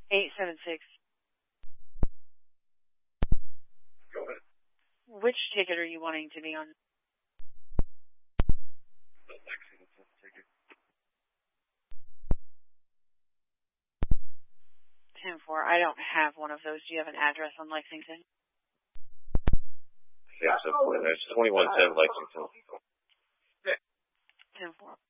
876. Go ahead. Which ticket are you wanting to be on? The Lexington ticket. 10-4. I don't have one of those. Do you have an address on Lexington? Yes, of course. There's 2110 Lexington. 10-4.